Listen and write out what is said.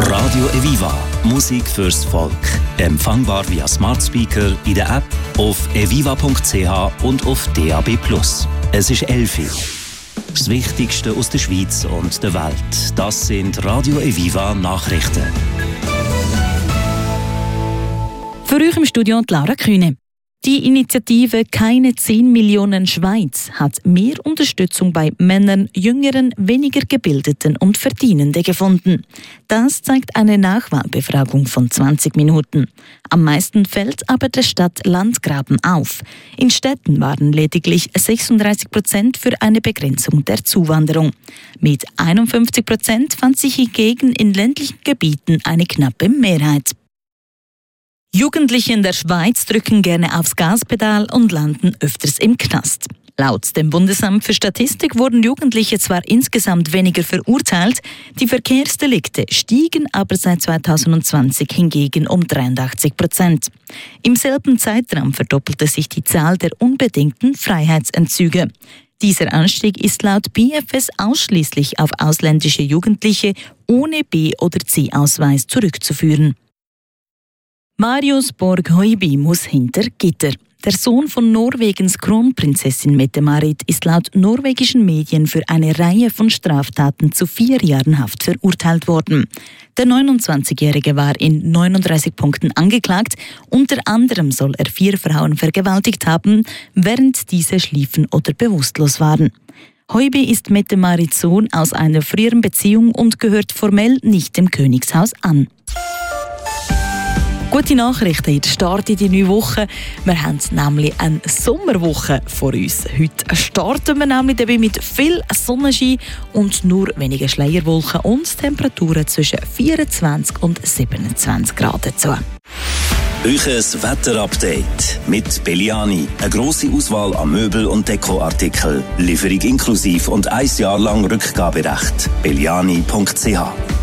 Radio Eviva. Musik fürs Volk. Empfangbar via Smart Speaker, in der App, auf eviva.ch und auf DAB+. Es ist 11 Uhr. Das Wichtigste aus der Schweiz und der Welt. Das sind Radio Eviva Nachrichten. Für euch im Studio Laura Kühne. Die Initiative Keine 10 Millionen Schweiz hat mehr Unterstützung bei Männern, Jüngeren, weniger Gebildeten und Verdienenden gefunden. Das zeigt eine Nachwahlbefragung von 20 Minuten. Am meisten fällt aber der Stadt Landgraben auf. In Städten waren lediglich 36% für eine Begrenzung der Zuwanderung. Mit 51% fand sich hingegen in ländlichen Gebieten eine knappe Mehrheit. Jugendliche in der Schweiz drücken gerne aufs Gaspedal und landen öfters im Knast. Laut dem Bundesamt für Statistik wurden Jugendliche zwar insgesamt weniger verurteilt, die Verkehrsdelikte stiegen aber seit 2020 hingegen um 83%. Im selben Zeitraum verdoppelte sich die Zahl der unbedingten Freiheitsentzüge. Dieser Anstieg ist laut BfS ausschließlich auf ausländische Jugendliche ohne B- oder C-Ausweis zurückzuführen. Marius Borg-Høiby muss hinter Gitter. Der Sohn von Norwegens Kronprinzessin Mette-Marit ist laut norwegischen Medien für eine Reihe von Straftaten zu 4 Jahren Haft verurteilt worden. Der 29-Jährige war in 39 Punkten angeklagt. Unter anderem soll er 4 Frauen vergewaltigt haben, während diese schliefen oder bewusstlos waren. Høiby ist Mette-Marits Sohn aus einer früheren Beziehung und gehört formell nicht dem Königshaus an. Gute Nachrichten, jetzt startet die neue Woche. Wir haben nämlich eine Sommerwoche vor uns. Heute starten wir nämlich dabei mit viel Sonnenschein und nur wenige Schleierwolken und Temperaturen zwischen 24 und 27 Grad dazu. Euches Wetterupdate mit Belliani. Eine grosse Auswahl an Möbel- und Dekoartikeln. Lieferung inklusiv und 1 Jahr lang Rückgaberecht. belliani.ch